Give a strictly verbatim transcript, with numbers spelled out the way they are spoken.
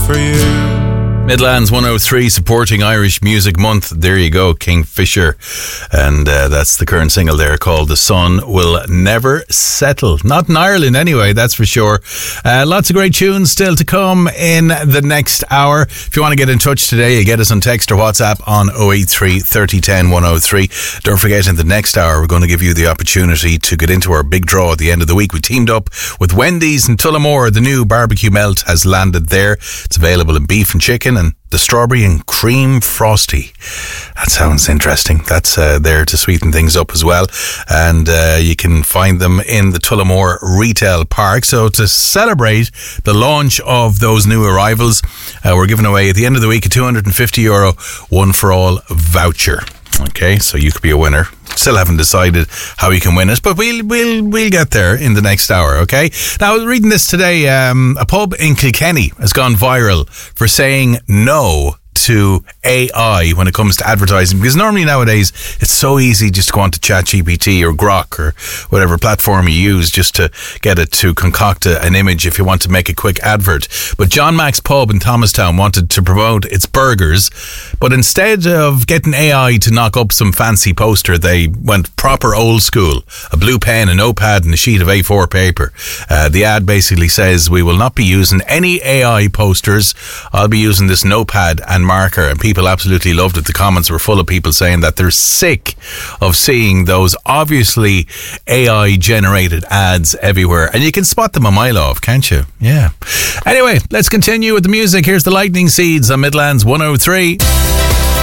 for you. Midlands one oh three supporting Irish Music Month. There you go, Kingfisher. And uh, that's the current single there called The Sun Will Never Settle. Not in Ireland anyway, that's for sure. Uh, lots of great tunes still to come in the next hour. If you want to get in touch today, you get us on text or WhatsApp on oh eight three, thirty, ten, one oh three. Don't forget, in the next hour, we're going to give you the opportunity to get into our big draw at the end of the week. We teamed up with Wendy's in Tullamore. The new barbecue melt has landed there. It's available in beef and chicken, and the strawberry and cream frosty. That sounds interesting. That's uh, there to sweeten things up as well. And uh, you can find them in the Tullamore Retail Park. So to celebrate the launch of those new arrivals, uh, we're giving away at the end of the week a two hundred fifty euro one for all voucher. Okay, so you could be a winner. Still haven't decided how you can win it, but we'll we'll we'll get there in the next hour. Okay. Now, I was reading this today. Um, a pub in Kilkenny has gone viral for saying no to A I when it comes to advertising, because normally nowadays it's so easy just to go on to ChatGPT or Grok or whatever platform you use just to get it to concoct a, an image if you want to make a quick advert. But John Mac's Pub in Thomastown wanted to promote its burgers, but instead of getting A I to knock up some fancy poster, they went proper old school. A blue pen, a notepad and a sheet of A four paper. Uh, the ad basically says, we will not be using any A I posters. I'll be using this notepad and marker, and people absolutely loved it. The comments were full of people saying that they're sick of seeing those obviously A I generated ads everywhere, and you can spot them a mile off, can't you? Yeah. Anyway, let's continue with the music. Here's the Lightning Seeds on Midlands one oh three.